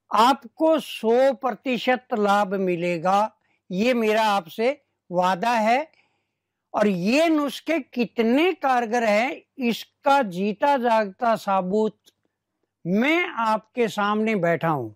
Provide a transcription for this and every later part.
आपको 100% लाभ मिलेगा, ये मेरा आपसे वादा है। और ये नुस्खे कितने कारगर हैं, इसका जीता जागता सबूत मैं आपके सामने बैठा हूं।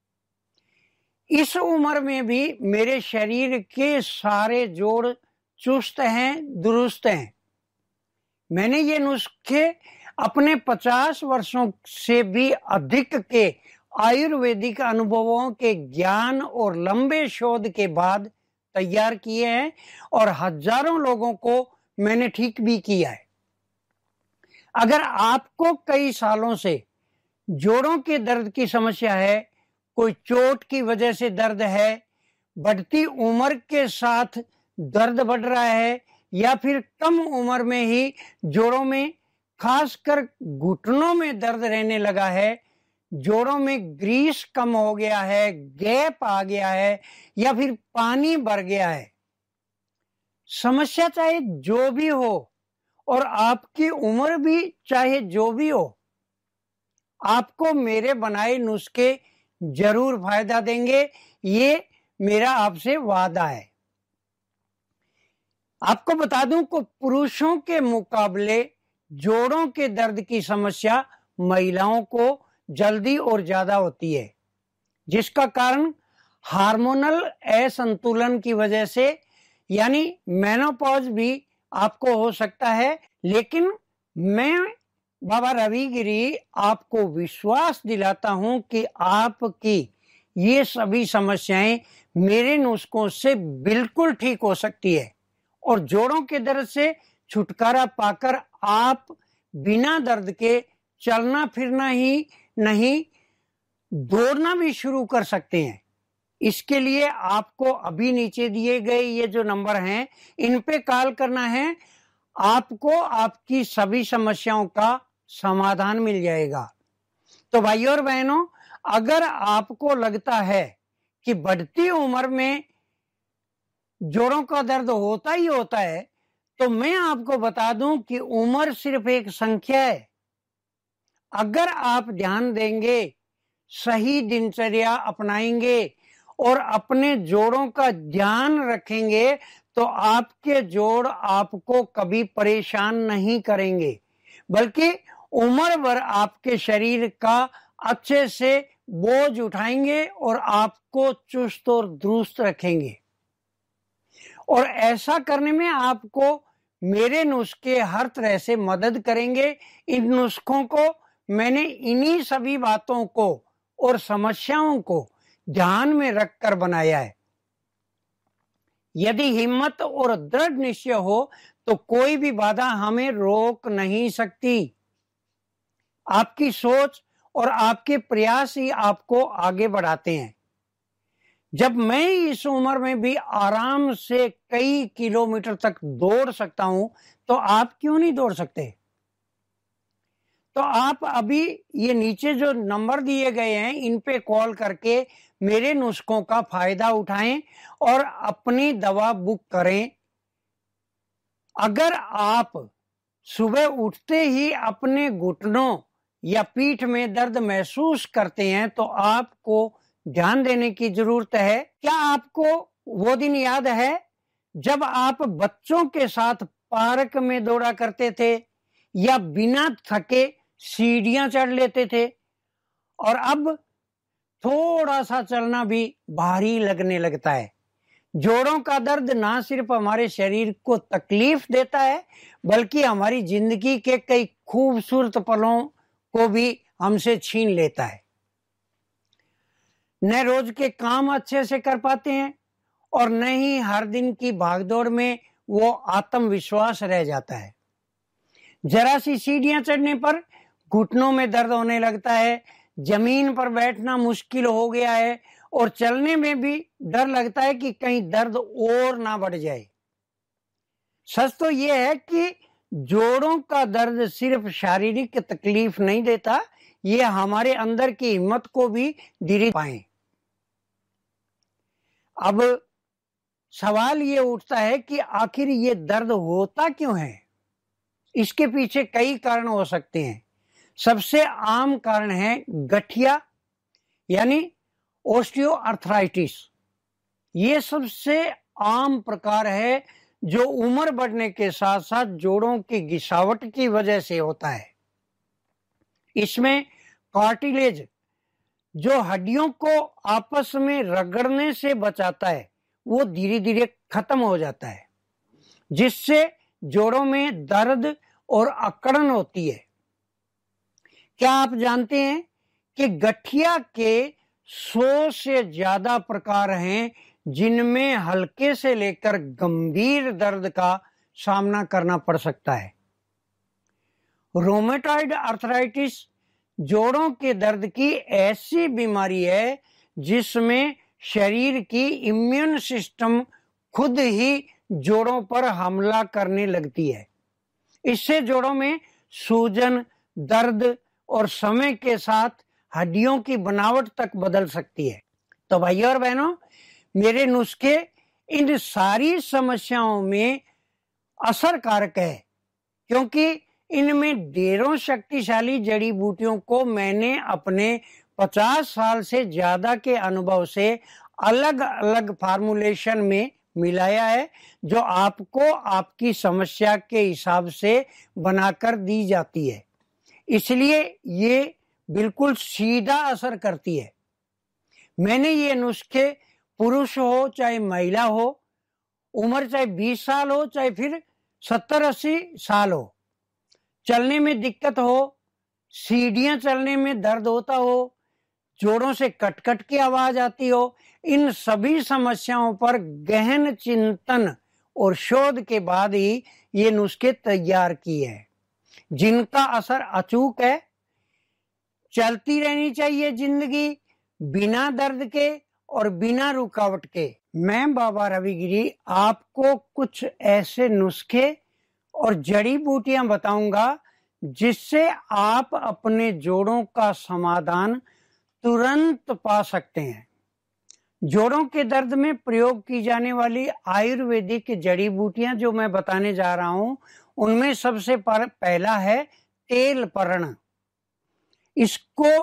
इस उम्र में भी मेरे शरीर के सारे जोड़ चुस्त हैं, दुरुस्त हैं। मैंने ये नुस्खे अपने 50 वर्षों से भी अधिक के आयुर्वेदिक अनुभवों के ज्ञान और लंबे शोध के बाद तैयार किए हैं, और हजारों लोगों को मैंने ठीक भी किया है। अगर आपको कई सालों से जोड़ों के दर्द की समस्या है, कोई चोट की वजह से दर्द है, बढ़ती उम्र के साथ दर्द बढ़ रहा है, या फिर कम उम्र में ही जोड़ों में खासकर घुटनों में दर्द रहने लगा है, जोड़ों में ग्रीस कम हो गया है, गैप आ गया है, या फिर पानी भर गया है, समस्या चाहे जो भी हो और आपकी उम्र भी चाहे जो भी हो, आपको मेरे बनाए नुस्खे जरूर फायदा देंगे, ये मेरा आपसे वादा है। आपको बता दूं कि पुरुषों के मुकाबले जोड़ों के दर्द की समस्या महिलाओं को जल्दी और ज्यादा होती है, जिसका कारण हार्मोनल असंतुलन की वजह से यानी मेनोपॉज भी आपको हो सकता है। लेकिन मैं बाबा रविगिरी आपको विश्वास दिलाता हूं कि आपकी ये सभी समस्याएं मेरे नुस्खों से बिल्कुल ठीक हो सकती है, और जोड़ों के दर्द से छुटकारा पाकर आप बिना दर्द के चलना फिरना ही नहीं, दौड़ना भी शुरू कर सकते हैं। इसके लिए आपको अभी नीचे दिए गए ये जो नंबर हैं, इन पे कॉल करना है। आपको आपकी सभी समस्याओं का समाधान मिल जाएगा। तो भाइयों और बहनों, अगर आपको लगता है कि बढ़ती उम्र में जोड़ों का दर्द होता ही होता है, तो मैं आपको बता दूं कि उम्र सिर्फ एक संख्या है। अगर आप ध्यान देंगे, सही दिनचर्या अपनाएंगे और अपने जोड़ों का ध्यान रखेंगे, तो आपके जोड़ आपको कभी परेशान नहीं करेंगे, बल्कि उम्र भर आपके शरीर का अच्छे से बोझ उठाएंगे और आपको चुस्त और दुरुस्त रखेंगे। और ऐसा करने में आपको मेरे नुस्खे हर तरह से मदद करेंगे। इन नुस्खों को मैंने इन्हीं सभी बातों को और समस्याओं को ध्यान में रखकर बनाया है। यदि हिम्मत और दृढ़ निश्चय हो तो कोई भी बाधा हमें रोक नहीं सकती। आपकी सोच और आपके प्रयास ही आपको आगे बढ़ाते हैं। जब मैं इस उम्र में भी आराम से कई किलोमीटर तक दौड़ सकता हूं, तो आप क्यों नहीं दौड़ सकते? तो आप अभी ये नीचे जो नंबर दिए गए हैं, इन पे कॉल करके मेरे नुस्खों का फायदा उठाएं और अपनी दवा बुक करें। अगर आप सुबह उठते ही अपने घुटनों या पीठ में दर्द महसूस करते हैं, तो आपको ध्यान देने की जरूरत है। क्या आपको वो दिन याद है जब आप बच्चों के साथ पार्क में दौड़ा करते थे या बिना थके सीढ़ियां चढ़ लेते थे, और अब थोड़ा सा चलना भी भारी लगने लगता है? जोड़ों का दर्द ना सिर्फ हमारे शरीर को तकलीफ देता है, बल्कि हमारी जिंदगी के कई खूबसूरत पलों को भी हमसे छीन लेता है। न रोज के काम अच्छे से कर पाते हैं, और न ही हर दिन की भागदौड़ में वो आत्मविश्वास रह जाता है। जरा सी सीढ़ियां चढ़ने पर घुटनों में दर्द होने लगता है, जमीन पर बैठना मुश्किल हो गया है, और चलने में भी डर लगता है कि कहीं दर्द और ना बढ़ जाए। सच तो यह है कि जोड़ों का दर्द सिर्फ शारीरिक तकलीफ नहीं देता, ये हमारे अंदर की हिम्मत को भी धीरे पाए। अब सवाल ये उठता है कि आखिर ये दर्द होता क्यों है? इसके पीछे कई कारण हो सकते हैं। सबसे आम कारण है गठिया, यानी ऑस्टियोआर्थराइटिस, ये सबसे आम प्रकार है जो उम्र बढ़ने के साथ साथ जोड़ों की घिसावट की वजह से होता है। इसमें कार्टिलेज जो हड्डियों को आपस में रगड़ने से बचाता है वो धीरे धीरे खत्म हो जाता है, जिससे जोड़ों में दर्द और अकड़न होती है। क्या आप जानते हैं कि गठिया के 100 से ज्यादा प्रकार हैं जिनमें हल्के से लेकर गंभीर दर्द का सामना करना पड़ सकता है। रोमेटॉइड आर्थराइटिस जोड़ों के दर्द की ऐसी बीमारी है जिसमें शरीर की इम्यून सिस्टम खुद ही जोड़ों पर हमला करने लगती है। इससे जोड़ों में सूजन, दर्द और समय के साथ हड्डियों की बनावट तक बदल सकती है। तो भाइयों और बहनों, मेरे नुस्खे इन सारी समस्याओं में असरकारक है, क्योंकि इनमें ढेरों शक्तिशाली जड़ी बूटियों को मैंने अपने 50 साल से ज्यादा के अनुभव से अलग अलग फार्मूलेशन में मिलाया है, जो आपको आपकी समस्या के हिसाब से बनाकर दी जाती है। इसलिए ये बिल्कुल सीधा असर करती है। मैंने ये नुस्खे पुरुष हो चाहे महिला हो, उम्र चाहे 20 साल हो चाहे फिर 70-80 साल हो, चलने में दिक्कत हो, सीढ़ियां चलने में दर्द होता हो, जोड़ों से कटकट की आवाज आती हो, इन सभी समस्याओं पर गहन चिंतन और शोध के बाद ही ये नुस्खे तैयार किए हैं, जिनका असर अचूक है। चलती रहनी चाहिए जिंदगी बिना दर्द के और बिना रुकावट के। मैं बाबा रविगिरी आपको कुछ ऐसे नुस्खे और जड़ी बूटियां बताऊंगा जिससे आप अपने जोड़ों का समाधान तुरंत पा सकते हैं। जोड़ों के दर्द में प्रयोग की जाने वाली आयुर्वेदिक जड़ी बूटियां जो मैं बताने जा रहा हूं, उनमें सबसे पहला है तेल पर्ण। इसको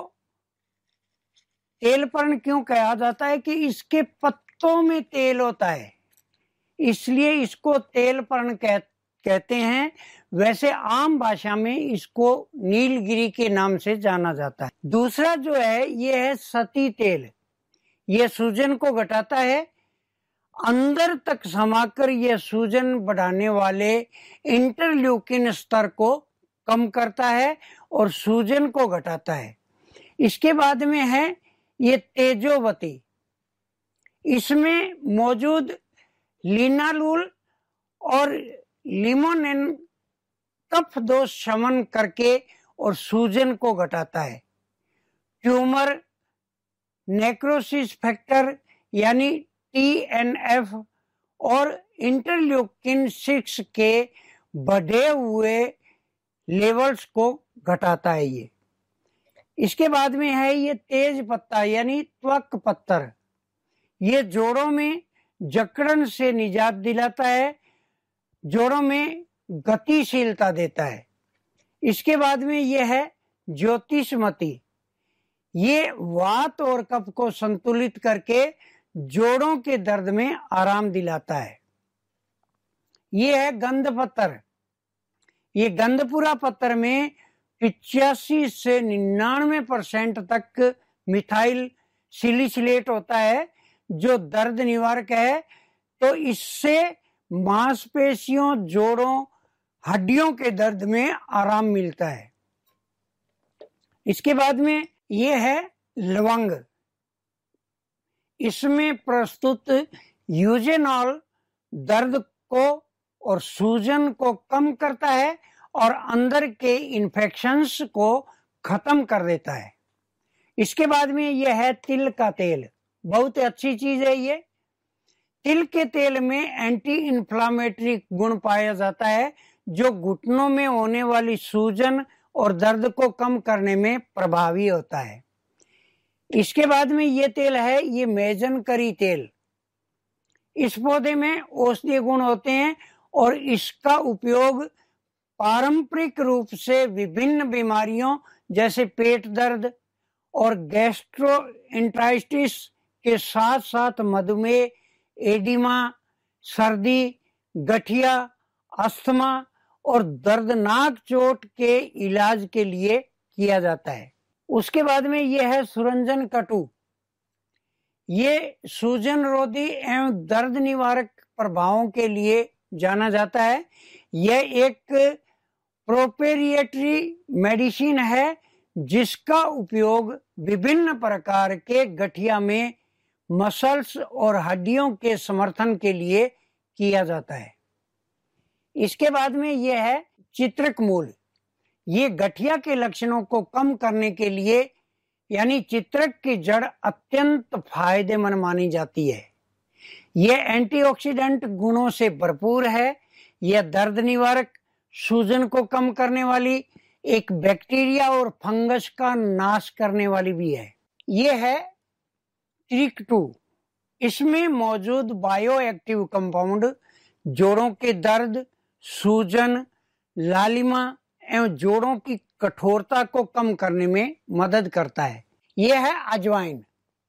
तेल पर्ण क्यों कहा जाता है कि इसके पत्तों में तेल होता है, इसलिए इसको तेल पर्ण कहते हैं। वैसे आम भाषा में इसको नीलगिरी के नाम से जाना जाता है। दूसरा जो है ये है सती तेल। ये सूजन को घटाता है, अंदर तक समाकर यह सूजन बढ़ाने वाले इंटरल्यूकिन स्तर को कम करता है और सूजन को घटाता है। इसके बाद में है ये तेजोवती। इसमें मौजूद लिनालूल और लिमोनिन कफ दोष शमन करके और सूजन को घटाता है। ट्यूमर नेक्रोसिस फैक्टर यानी TNF और इंटरल्यूकिन 6 के बढ़े हुए लेवल्स को घटाता है ये। इसके बाद में है ये तेज पत्ता यानी त्वक पत्तर। ये जोड़ों में जकड़न से निजात दिलाता है, जोड़ों में गतिशीलता देता है। इसके बाद में ये है ज्योतिषमती। ये वात और कफ को संतुलित करके जोड़ों के दर्द में आराम दिलाता है। ये है गंध पत्तर। ये गंधपुरा पत्तर में 85 से 99% तक मिथाइल सिलिसिलेट होता है, जो दर्द निवारक है। तो इससे मांसपेशियों, जोड़ों, हड्डियों के दर्द में आराम मिलता है। इसके बाद में ये है लवंग। इसमें प्रस्तुत यूजेनॉल दर्द को और सूजन को कम करता है और अंदर के इन्फेक्शंस को खत्म कर देता है। इसके बाद में यह है तिल का तेल। बहुत अच्छी चीज है ये। तिल के तेल में एंटी इन्फ्लामेटरी गुण पाया जाता है, जो घुटनों में होने वाली सूजन और दर्द को कम करने में प्रभावी होता है। इसके बाद में ये तेल है ये मेजन करी तेल। इस पौधे में औषधीय गुण होते हैं और इसका उपयोग पारंपरिक रूप से विभिन्न बीमारियों जैसे पेट दर्द और गैस्ट्रोएंटेराइटिस के साथ साथ मधुमेह, एडिमा, सर्दी, गठिया, अस्थमा और दर्दनाक चोट के इलाज के लिए किया जाता है। उसके बाद में यह है सुरंजन कटु। ये सूजन रोधी एवं दर्द निवारक प्रभावों के लिए जाना जाता है। यह एक प्रोपेरिएटरी मेडिसिन है जिसका उपयोग विभिन्न प्रकार के गठिया में मसल्स और हड्डियों के समर्थन के लिए किया जाता है। इसके बाद में यह है चित्रक मूल। ये गठिया के लक्षणों को कम करने के लिए यानी चित्रक की जड़ अत्यंत फायदेमंद मानी जाती है। यह एंटीऑक्सीडेंट गुणों से भरपूर है। यह दर्द निवारक, सूजन को कम करने वाली, एक बैक्टीरिया और फंगस का नाश करने वाली भी है। यह है ट्रिक 2। इसमें मौजूद बायो एक्टिव कंपाउंड जोड़ों के दर्द, सूजन, लालिमा एवं जोड़ों की कठोरता को कम करने में मदद करता है। यह है अजवाइन।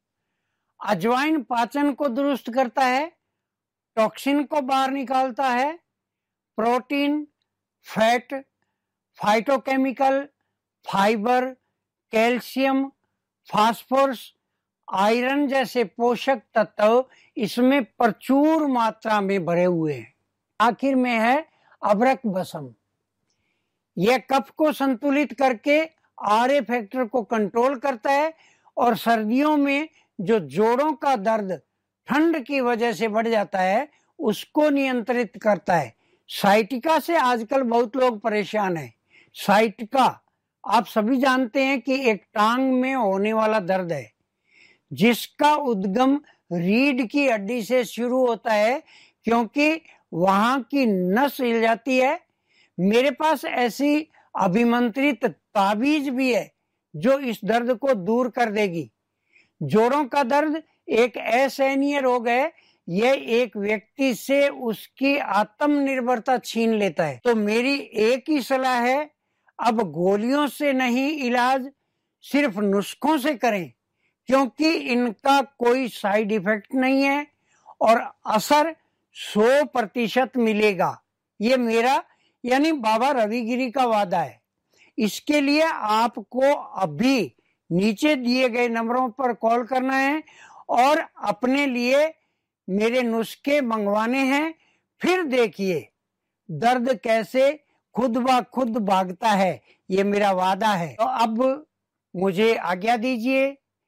अजवाइन पाचन को दुरुस्त करता है, टॉक्सिन को बाहर निकालता है, protein, fat, phytochemical, fibre, calcium, phosphorus, iron जैसे पोषक तत्व इसमें प्रचुर मात्रा में भरे हुए हैं। आखिर में है अबरक बसम। यह कफ को संतुलित करके आरए फैक्टर को कंट्रोल करता है और सर्दियों में जो जोड़ों का दर्द ठंड की वजह से बढ़ जाता है उसको नियंत्रित करता है। साइटिका से आजकल बहुत लोग परेशान हैं। साइटिका आप सभी जानते हैं कि एक टांग में होने वाला दर्द है जिसका उद्गम रीढ़ की हड्डी से शुरू होता है क्योंकि वहां की नस हिल जाती है। मेरे पास ऐसी अभिमंत्रित ताबीज भी है जो इस दर्द को दूर कर देगी। जोड़ों का दर्द एक असहनीय रोग है। यह एक व्यक्ति से उसकी आत्मनिर्भरता छीन लेता है। तो मेरी एक ही सलाह है, अब गोलियों से नहीं इलाज सिर्फ नुस्खों से करें क्योंकि इनका कोई साइड इफेक्ट नहीं है और असर 100% मिलेगा। ये मेरा यानी बाबा रविगिरी का वादा है। इसके लिए आपको अभी नीचे दिए गए नंबरों पर कॉल करना है और अपने लिए मेरे नुस्खे मंगवाने हैं। फिर देखिए दर्द कैसे खुद ब खुद भागता है। ये मेरा वादा है। तो अब मुझे आज्ञा दीजिए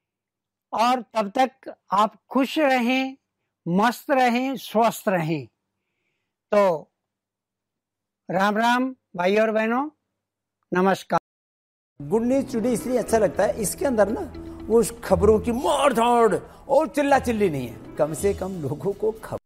और तब तक आप खुश रहें, मस्त रहें, स्वस्थ रहें। तो राम राम भाई और बहनों, नमस्कार। गुड न्यूज टुडे इसलिए अच्छा लगता है, इसके अंदर ना वो खबरों की मार धाड़ और चिल्ला चिल्ली नहीं है। कम से कम लोगों को खबर